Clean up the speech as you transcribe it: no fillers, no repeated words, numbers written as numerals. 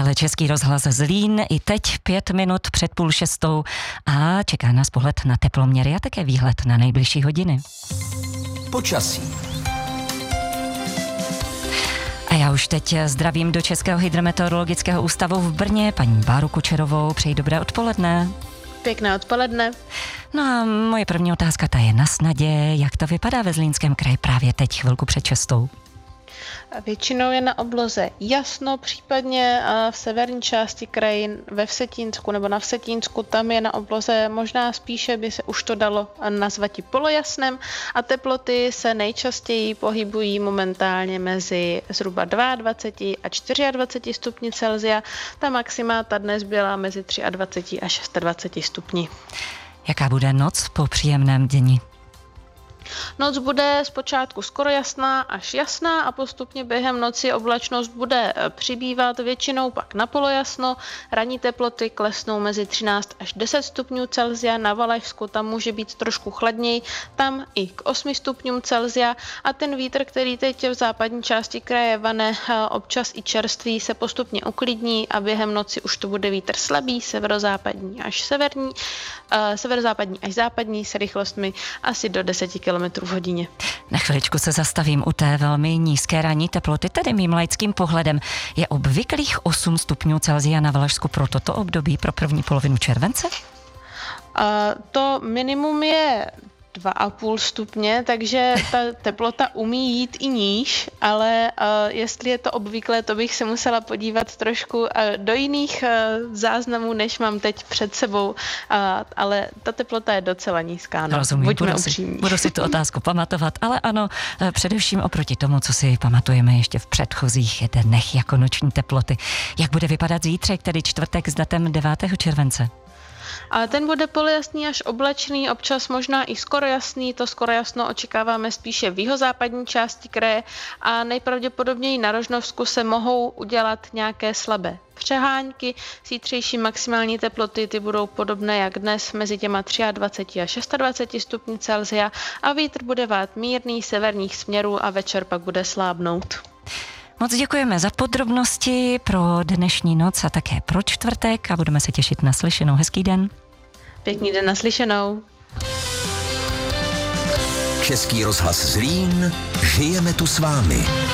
Stále Český rozhlas Zlín, i teď 5 minut před 5:30 a čeká nás pohled na teploměry a také výhled na nejbližší hodiny. Počasí. A já už teď zdravím do Českého hydrometeorologického ústavu v Brně paní Báru Kučerovou. Přeji dobré odpoledne. Pěkné odpoledne. No a moje první otázka, ta je na snadě. Jak to vypadá ve Zlínském kraji právě teď, chvilku před 6? Většinou je na obloze jasno, případně v severní části kraji ve Vsetínsku nebo na Vsetínsku, tam je na obloze možná spíše by se už to dalo nazvat i polojasnem a teploty se nejčastěji pohybují momentálně mezi zhruba 22 a 24 stupni Celsia. Ta maxima ta dnes byla mezi 23 a 26 stupni. Jaká bude noc po příjemném dni? Noc bude zpočátku skoro jasná až jasná a postupně během noci oblačnost bude přibývat, většinou pak na polojasno. Ranní teploty klesnou mezi 13 až 10 stupňů Celsia, na Valašsku tam může být trošku chladněji, tam i k 8 stupňům Celsia a ten vítr, který teď v západní části kraje vane občas i čerstvý, se postupně uklidní a během noci už to bude vítr slabý, severozápadní až severní, severozápadní až západní s rychlostmi asi do 10 km v hodině. Na chviličku se zastavím u té velmi nízké ranní teploty, tedy mým laickým pohledem. Je obvyklých 8 stupňů Celsia na Valašsku pro toto období, pro první polovinu července? To minimum je 2,5 stupně, takže ta teplota umí jít i níž, ale jestli je to obvyklé, to bych se musela podívat trošku do jiných záznamů, než mám teď před sebou, ale ta teplota je docela nízká. No. Rozumím, budu si tu otázku pamatovat, ale ano, především oproti tomu, co si pamatujeme ještě v předchozích dnech jako noční teploty. Jak bude vypadat zítřek, tedy čtvrtek s datem 9. července? A ten bude polojasný až oblačný, občas možná i skoro jasný, to skoro jasno očekáváme spíše v jihozápadní části kraje a nejpravděpodobněji na Rožnovsku se mohou udělat nějaké slabé přehánky. Zítřejší maximální teploty ty budou podobné jak dnes mezi těma 23 a 26 stupni Celsia a vítr bude vát mírný severních směrů a večer pak bude slábnout. Moc děkujeme za podrobnosti pro dnešní noc a také pro čtvrtek a budeme se těšit na slyšenou. Hezký den. Pěkný den, naslyšenou. Český rozhlas Zlín, žijeme tu s vámi.